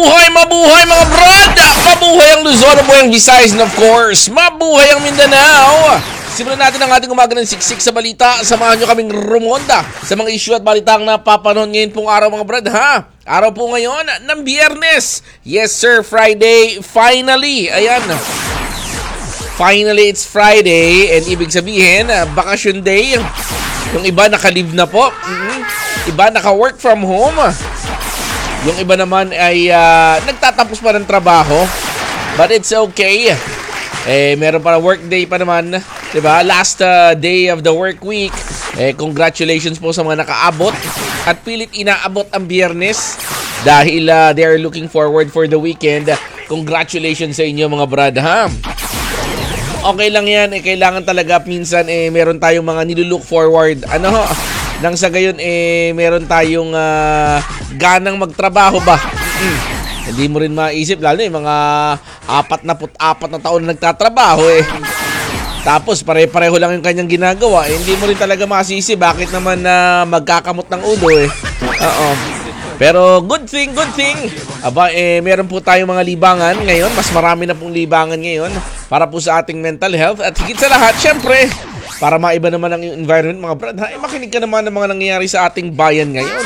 Mabuhay mga brad! Mabuhay ang Luzon, mabuhay ang Visayas, and of course, mabuhay ang Mindanao! Simulan natin ang ating umaga ng siksik sa balita. Samahan nyo kaming rumonda sa mga issue at balita ang napapanahon ngayon pong araw mga brad, ha? Araw po ngayon ng Biyernes. Yes sir, Friday, finally. Ayan. Finally, it's Friday and ibig sabihin, vacation day. Yung iba naka-leave na po. Iba naka-work from home. Yung iba naman ay nagtatapos pa ng trabaho. But it's okay. Meron pa work day pa naman. Diba? Last day of the work week. Congratulations po sa mga nakaabot. At pilit inaabot ang Biyernes. Dahil they are looking forward for the weekend. Congratulations sa inyo mga brad, ha? Okay lang yan. Kailangan talaga minsan meron tayong mga nilulook forward. Ano ho? Nang sa gayon meron tayong ganang magtrabaho ba? Hindi mo rin maisip lalo yung mga 44 na taon na nagtatrabaho Tapos pare-pareho lang yung kanyang ginagawa. Hindi mo rin talaga masisi bakit naman magkakamot ng ulo Oo. Pero good thing. Aba, meron po tayong mga libangan ngayon. Mas marami na pong libangan ngayon para po sa ating mental health. At higit sa lahat, syempre, para maiba naman ang environment mga brad, makinig ka naman ng mga nangyayari sa ating bayan ngayon.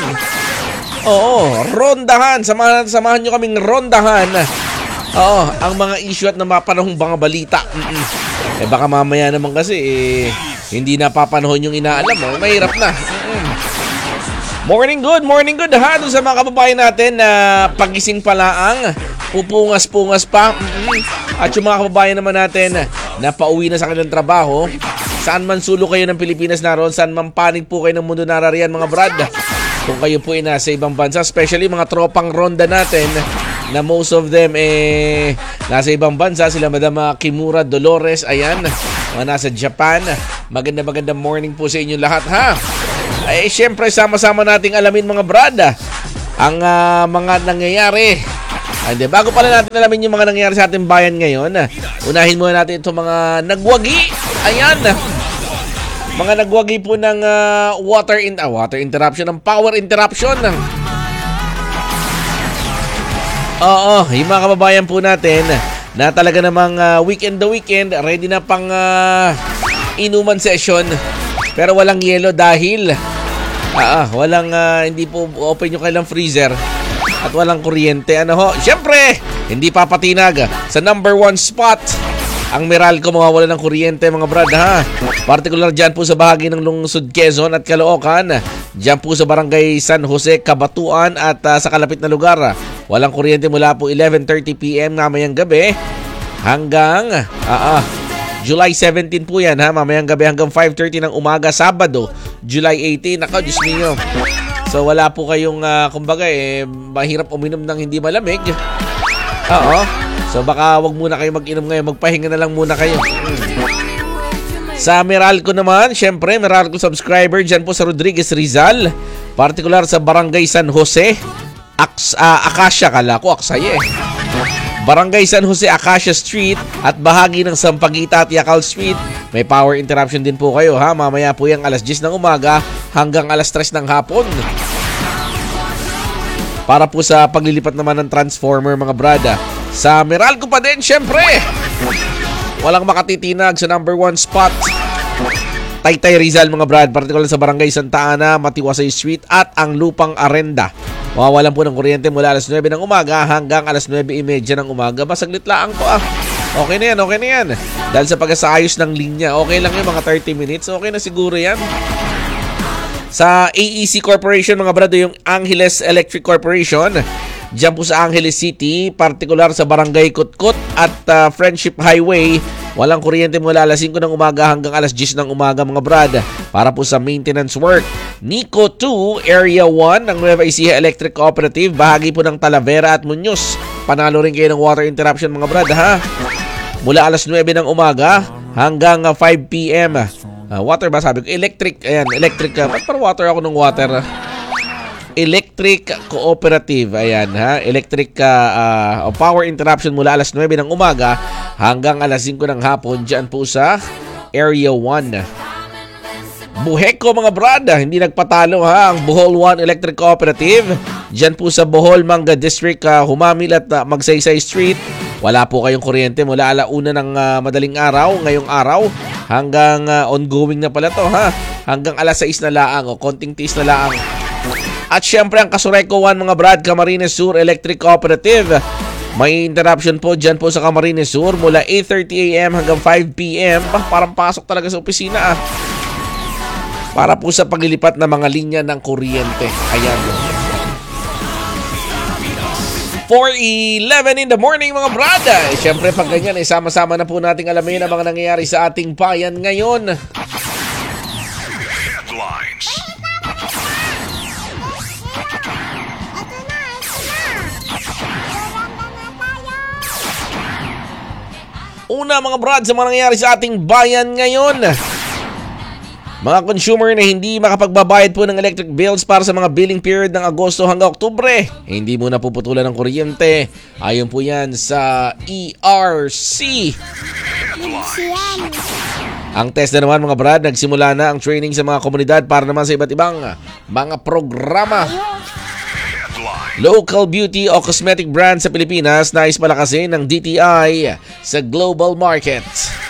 Oo, rondahan. Samahan nyo kaming rondahan. Oo, ang mga issue at napapanahong mga balita. Baka mamaya naman kasi hindi napapanahon yung inaalam mo. Mahirap na. Morning good ha. Doon sa mga kababayan natin na pagising pa lang, pupungas-pungas pa. At yung mga kababayan naman natin na pauwi na sa kanilang trabaho, saan man sulok kayo ng Pilipinas naroon, saan man panig po kayo ng mundo narariyan mga brad. Kung kayo po nasa ibang bansa, especially mga tropang ronda natin, na most of them nasa ibang bansa, sila Madam Kimura Dolores, ayan, mga nasa Japan. Magandang morning po sa inyo lahat, ha? Syempre, sama-sama nating alamin mga brad ang mga nangyayari. Bago pala natin alamin yung mga nangyayari sa ating bayan ngayon, unahin muna natin itong mga nagwagi. Ayan. Mga nagwagi po ng water interruption, ng power interruption. Oo, yung mga kababayan po natin na talaga namang weekend ready na pang inuman session. Pero walang yelo dahil hindi po open yung kailang freezer at walang kuryente. Siyempre, hindi papatinag sa number 1 spot ang Meralco mawawala ng kuryente mga brad, ha? Partikular dyan po sa bahagi ng lungsod Quezon at Caloocan. Dyan po sa barangay San Jose, Cabatuan at sa kalapit na lugar. Walang kuryente mula po 11:30 PM mamayang gabi hanggang July 17 po yan, ha? Mamayang gabi hanggang 5:30 ng umaga, Sabado, July 18. Nako, Diyos niyo. So wala po kayong kumbaga mahirap uminom ng hindi malamig. Oo. So baka wag muna kayo mag-inom ngayon, magpahinga na lang muna kayo. Sa Meralco naman, syempre Meralco subscriber dyan po sa Rodriguez Rizal, partikular sa barangay San Jose, Acacia, kala ko Aksaya Barangay San Jose, Acacia Street at bahagi ng Sampaguita at Yacal Street. May power interruption din po kayo, ha? Mamaya po yung alas 10 ng umaga hanggang alas 3 ng hapon. Para po sa paglilipat naman ng transformer mga brada. Sa Meralco pa din, syempre, walang makatitinag sa number 1 spot. Taytay Rizal mga brad, partikular sa barangay Santa Ana, Matiwasay Street at ang Lupang Arenda. Mawawalan po ng kuryente mula alas 9 ng umaga hanggang alas 9:30 ng umaga. Basaglit lang po Okay na yan. Dahil sa pag-asayos ng linya, okay lang yung mga 30 minutes. Okay na siguro yan. Sa AEC Corporation mga brado, yung Angeles Electric Corporation, diyan po sa Angeles City, partikular sa Barangay Kutkut at Friendship Highway, walang kuryente mula alas 5 ng umaga hanggang alas 10 ng umaga mga brad. Para po sa maintenance work, Nico 2, Area 1 ng Nueva Ecija Electric Cooperative, bahagi po ng Talavera at Muñoz. Panalo rin kayo ng water interruption mga brad, ha? Mula alas 9 ng umaga hanggang 5 PM. Water ba sabi ko? Electric. Ayan, electric. Ba't parang water ako ng water? Electric Cooperative. Ayan, ha? Electric power interruption mula alas 9 ng umaga hanggang alas 5 ng hapon dyan po sa Area 1. Buheko mga brad, hindi nagpatalo, ha? Ang Bohol 1 Electric Cooperative Diyan po sa Bohol, Manga District, Humamil at Magsaysay Street. Wala po kayong kuryente mula alauna ng madaling araw, ngayong araw, hanggang ongoing na pala to ha. Hanggang alas 6 na laang o konting tiis na laang. At syempre ang Kasureco 1 mga brad, Camarines Sur Electric Cooperative. May interruption po dyan po sa Camarines Sur mula 8:30 AM hanggang 5 PM. Parang pasok talaga sa opisina para po sa paglilipat ng mga linya ng kuryente. Ayan. 4:11 in the morning mga brada. Siyempre pag ganyan, sama-sama na po nating alamin ang mga nangyayari sa ating bayan ngayon. Headlines. Una mga brad sa mga nangyayari sa ating bayan ngayon. Mga consumer na hindi makapagbabayad po ng electric bills para sa mga billing period ng Agosto hanggang Oktubre, hindi mo na puputulan ng kuryente. Ayon po yan sa ERC. Ang TESDA naman mga brad, nagsimula na ang training sa mga komunidad para naman sa iba't ibang mga programa. Local beauty o cosmetic brand sa Pilipinas nais palakasin ng DTI sa global market.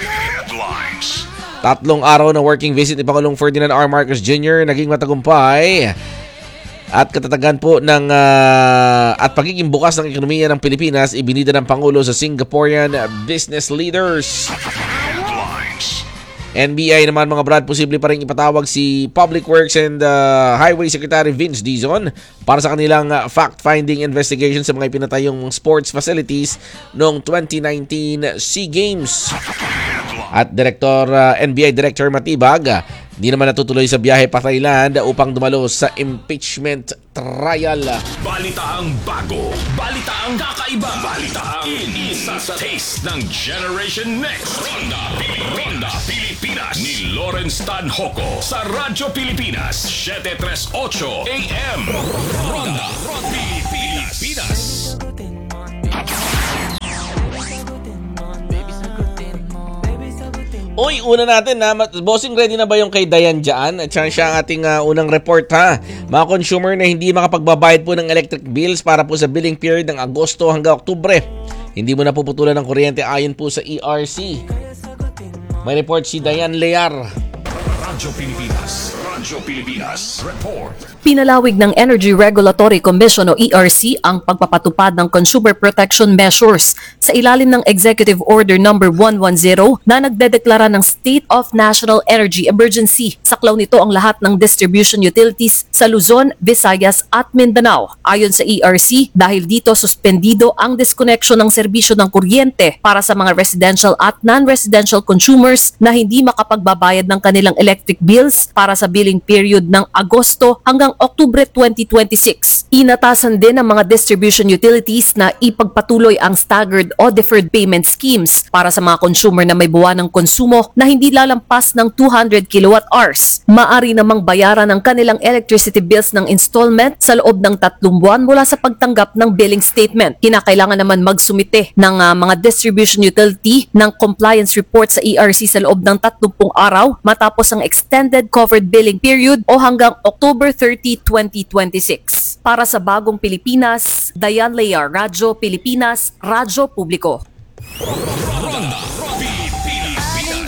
3 araw na working visit ni Pangulong Ferdinand R. Marcos Jr. naging matagumpay at katatagan po ng at pagiging bukas ng ekonomiya ng Pilipinas ibinida ng Pangulo sa Singaporean business leaders. NBI naman mga brad, posible pa rin ipatawag si Public Works and Highway Secretary Vince Dizon para sa kanilang fact-finding investigation sa mga ipinatayong sports facilities noong 2019 SEA Games. At NBI Director Matibag, di naman natutuloy sa biyahe pa Thailand upang dumalo sa impeachment trial. Balitaang bago, balitaang kakaiba, balitaang isa sa taste ng Generation Next. Ronda Pilipinas ni Lawrence Tanhoco sa Radyo Pilipinas 738 AM. Ronda Pilipinas. Uy, una natin na, bossing, ready na ba yung kay Dayan dyan? At siya ang ating unang report ha. Mga consumer na hindi makapagbabayad po ng electric bills para po sa billing period ng Agosto hanggang Oktubre, hindi mo na puputulan ng kuryente ayon po sa ERC. May report si Dayan Lear. Radyo Pilipinas report. Pinalawig ng Energy Regulatory Commission o ERC ang pagpapatupad ng consumer protection measures sa ilalim ng Executive Order No. 110 na nagdedeklara ng State of National Energy Emergency. Saklaw nito ang lahat ng distribution utilities sa Luzon, Visayas at Mindanao. Ayon sa ERC, dahil dito suspendido ang disconnection ng serbisyo ng kuryente para sa mga residential at non-residential consumers na hindi makapagbabayad ng kanilang electric bills para sa billing period ng Agosto hanggang Oktubre 2026. Inatasan din ng mga distribution utilities na ipagpatuloy ang staggered o deferred payment schemes para sa mga consumer na may buwan ng konsumo na hindi lalampas ng 200 kilowatt-hours. Maari namang bayaran ang kanilang electricity bills ng installment sa loob ng 3 buwan mula sa pagtanggap ng billing statement. Kinakailangan naman magsumite ng mga distribution utility ng compliance report sa ERC sa loob ng 30 araw matapos ang extended covered billing period o hanggang October 30, 2026. Para sa Bagong Pilipinas, Dayan Lear, Radyo Pilipinas, Radyo Publiko. Ronda Pilipinas.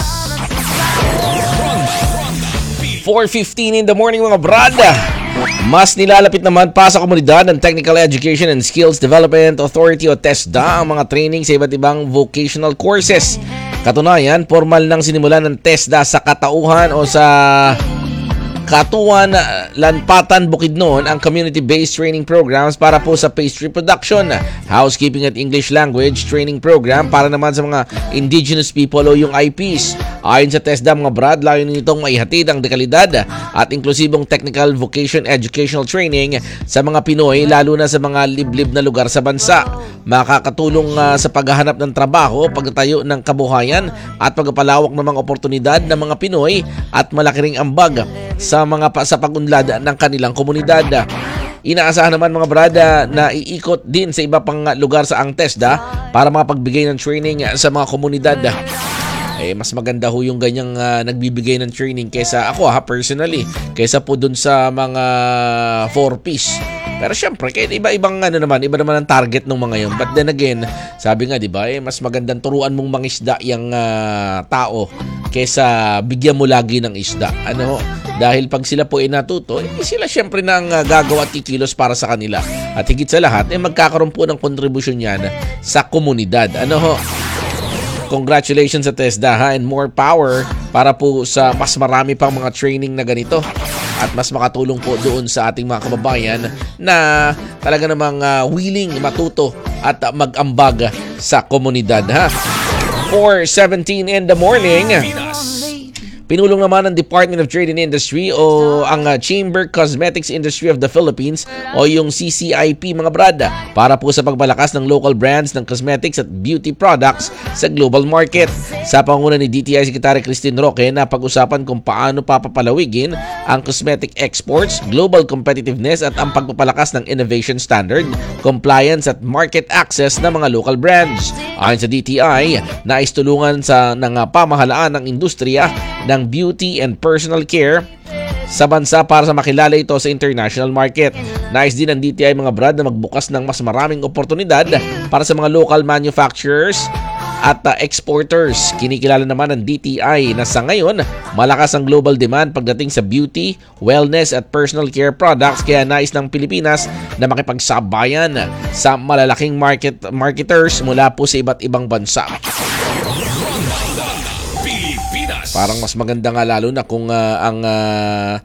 4:15 in the morning mga brada. Mas nilalapit naman pa sa komunidad ng Technical Education and Skills Development Authority o TESDA ang mga training sa iba't ibang vocational courses. Katunayan, formal nang sinimulan ng TESDA sa Katauhan o sa Katuan, Lanpatan, Bukidnon ang community-based training programs para po sa pastry production, housekeeping at English language training program para naman sa mga indigenous people o yung IPs. Ayon sa TESDA mga brad, layunin nitong maihatid ang dekalidad at inklusibong technical vocation educational training sa mga Pinoy lalo na sa mga liblib na lugar sa bansa. Makakatulong sa paghahanap ng trabaho, pagtatayo ng kabuhayan at pagpapalawak ng mga oportunidad ng mga Pinoy at malaki ring ambag sa pag-unlad ng kanilang komunidad. Inaasahan naman mga brada na iikot din sa iba pang lugar sa ang TESDA para makapagbigay ng training sa mga komunidad. Mas maganda ho yung ganyang nagbibigay ng training kaysa ako personally, kaysa po dun sa mga 4-piece. Pero syempre, kahit iba-ibang iba naman ang target ng mga yun. But then again, sabi nga, di ba, mas magandang turuan mong mangisda yung tao kesa bigyan mo lagi ng isda. Dahil pag sila po ay natuto, sila syempre nang gagawa at kikilos para sa kanila. At higit sa lahat, magkakaroon po ng kontribusyon yan sa komunidad. Congratulations sa TESDA and more power para po sa mas marami pang mga training na ganito at mas makatulong po doon sa ating mga kababayan na talaga namang willing matuto at mag-ambag sa komunidad. 4:17 in the morning. Pinulong naman ng Department of Trade and Industry o ang Chamber Cosmetics Industry of the Philippines o yung CCIP mga brad para po sa pagpalakas ng local brands ng cosmetics at beauty products sa global market. Sa panguna ni DTI Secretary Christine Roque na pag-usapan kung paano papapalawigin ang cosmetic exports, global competitiveness at ang pagpapalakas ng innovation standard, compliance at market access ng mga local brands. Ayon sa DTI, nais tulungan ng pamahalaan ng industriya ng beauty and personal care sa bansa para sa makilala ito sa international market. Nais din ng DTI mga brad na magbukas ng mas maraming oportunidad para sa mga local manufacturers at exporters. Kinikilala naman ng DTI na sa ngayon, malakas ang global demand pagdating sa beauty, wellness at personal care products kaya nais ng Pilipinas na makipagsabayan sa malalaking marketers mula po sa iba't ibang bansa. Parang mas maganda nga lalo na kung ang